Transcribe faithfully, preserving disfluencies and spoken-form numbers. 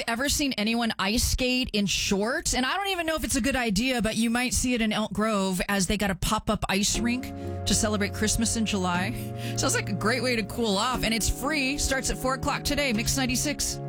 ever seen anyone ice skate in shorts? And I don't even know if it's a good idea, but you might see it in Elk Grove as they got a pop-up ice rink to celebrate Christmas in July. Sounds like a great way to cool off, and it's free. Starts at four o'clock today. Mix ninety-six.